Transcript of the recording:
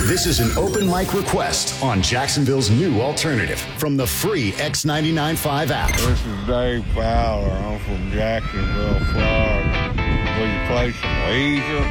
This is an open mic request on Jacksonville's new alternative from the free X99.5 app. This is Dave Fowler. I'm from Jacksonville, Florida. Will you play some Weezer?